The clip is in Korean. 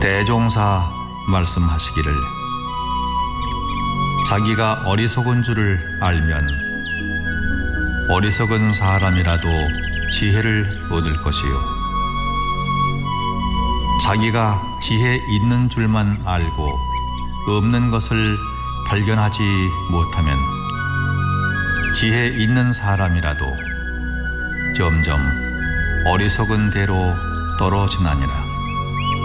대종사 말씀하시기를 자기가 어리석은 줄을 알면 어리석은 사람이라도 지혜를 얻을 것이요 자기가 지혜 있는 줄만 알고 없는 것을 발견하지 못하면 지혜 있는 사람이라도 점점 어리석은 대로 떨어지나니라.